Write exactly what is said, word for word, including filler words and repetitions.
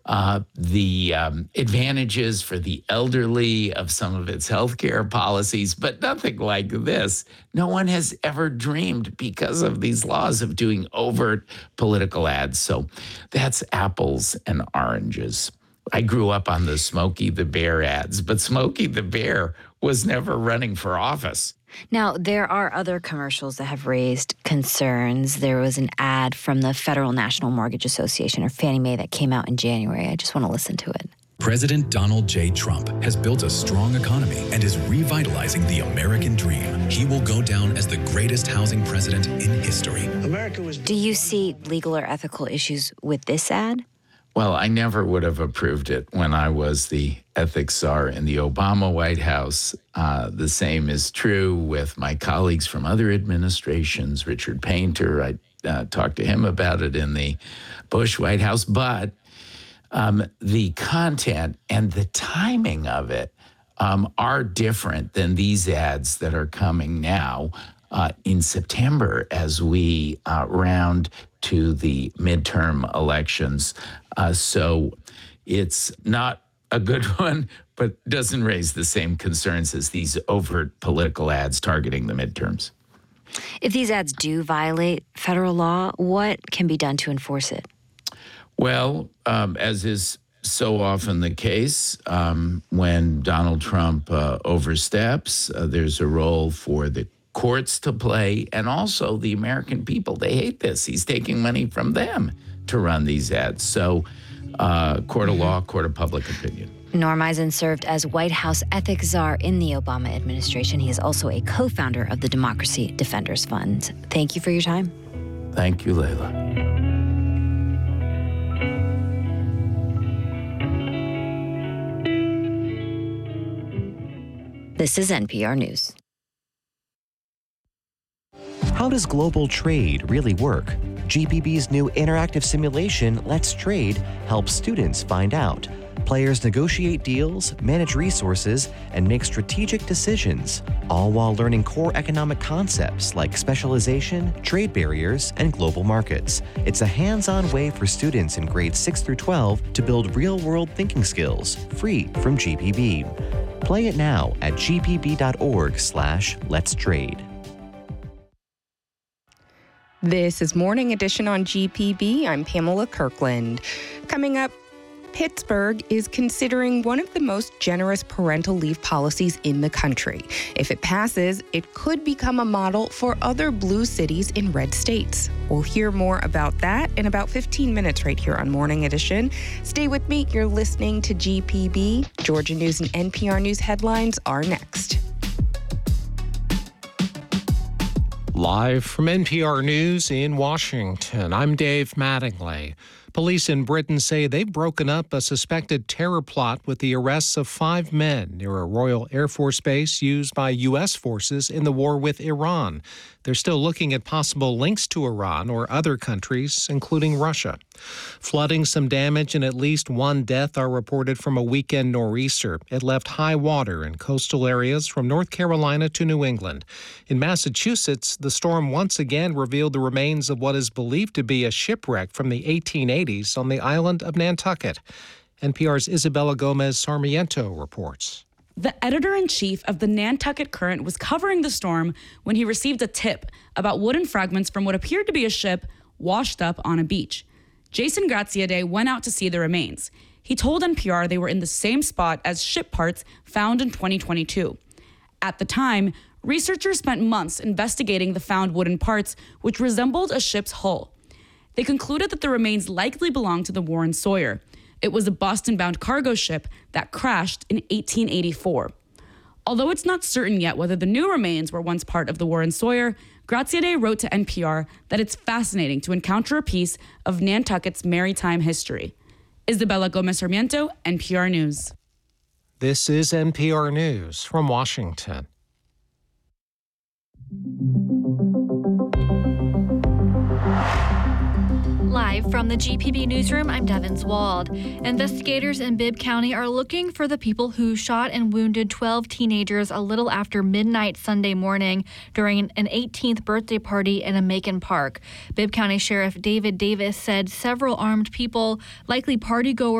uh, the um, advantages for the elderly of some of its healthcare policies, but nothing like this. No one has ever dreamed, because of these laws, of doing overt political ads. So that's apples and oranges. I grew up on the Smokey the Bear ads, but Smokey the Bear was never running for office. Now, there are other commercials that have raised concerns. There was an ad from the Federal National Mortgage Association, or Fannie Mae, that came out in January. I just want to listen to it. President Donald J. Trump has built a strong economy and is revitalizing the American dream. He will go down as the greatest housing president in history. America was. Do you see legal or ethical issues with this ad? Well, I never would have approved it when I was the ethics czar in the Obama White House. Uh, the same is true with my colleagues from other administrations. Richard Painter, I uh, talked to him about it in the Bush White House. But um, the content and the timing of it um, are different than these ads that are coming now uh, in September as we uh, round to the midterm elections. Uh, so it's not a good one, but doesn't raise the same concerns as these overt political ads targeting the midterms. If these ads do violate federal law, what can be done to enforce it? Well, um, as is so often the case, um, when Donald Trump uh, oversteps, uh, there's a role for the courts to play, and also the American people. They hate this. He's taking money from them to run these ads. So uh, court of law, court of public opinion. Norm Eisen served as White House ethics czar in the Obama administration. He is also a co-founder of the Democracy Defenders Fund. Thank you for your time. Thank you, Layla. This is N P R News. How does global trade really work? G P B's new interactive simulation, Let's Trade, helps students find out. Players negotiate deals, manage resources, and make strategic decisions, all while learning core economic concepts like specialization, trade barriers, and global markets. It's a hands-on way for students in grades six through twelve to build real-world thinking skills, free from G P B. Play it now at g p b dot org slash let's trade. This is Morning Edition on G P B. I'm Pamela Kirkland. Coming up, Pittsburgh is considering one of the most generous parental leave policies in the country. If it passes, it could become a model for other blue cities in red states. We'll hear more about that in about fifteen minutes right here on Morning Edition. Stay with me. You're listening to G P B. Georgia News and N P R News headlines are next. Live from N P R News in Washington, I'm Dave Mattingly. Police in Britain say they've broken up a suspected terror plot with the arrests of five men near a Royal Air Force base used by U S forces in the war with Iran. They're still looking at possible links to Iran or other countries, including Russia. Flooding, some damage, and at least one death are reported from a weekend nor'easter. It left high water in coastal areas from North Carolina to New England. In Massachusetts, the storm once again revealed the remains of what is believed to be a shipwreck from the eighteen eighties on the island of Nantucket. N P R's Isabella Gomez Sarmiento reports. The editor-in-chief of the Nantucket Current was covering the storm when he received a tip about wooden fragments from what appeared to be a ship washed up on a beach. Jason Graziadei went out to see the remains. He told N P R they were in the same spot as ship parts found in twenty twenty-two. At the time, researchers spent months investigating the found wooden parts, which resembled a ship's hull. They concluded that the remains likely belonged to the Warren Sawyer. It was a Boston-bound cargo ship that crashed in eighteen eighty-four. Although it's not certain yet whether the new remains were once part of the Warren Sawyer, Graziadei wrote to N P R that it's fascinating to encounter a piece of Nantucket's maritime history. Isabella Gomez Sarmiento, N P R News. This is N P R News from Washington. Live from the G P B newsroom, I'm Devin Wald. Investigators in Bibb County are looking for the people who shot and wounded twelve teenagers a little after midnight Sunday morning during an eighteenth birthday party in a Macon park. Bibb County Sheriff David Davis said several armed people, likely partygoers,